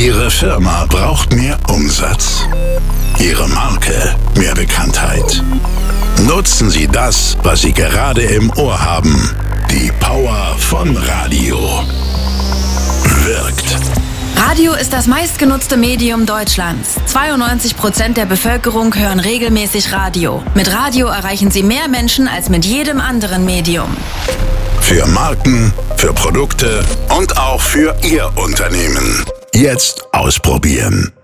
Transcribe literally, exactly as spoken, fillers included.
Ihre Firma braucht mehr Umsatz. Ihre Marke mehr Bekanntheit. Nutzen Sie das, was Sie gerade im Ohr haben. Die Power von Radio. Wirkt. Radio ist das meistgenutzte Medium Deutschlands. zweiundneunzig Prozent der Bevölkerung hören regelmäßig Radio. Mit Radio erreichen Sie mehr Menschen als mit jedem anderen Medium. Für Marken, für Produkte und auch für Ihr Unternehmen. Jetzt ausprobieren.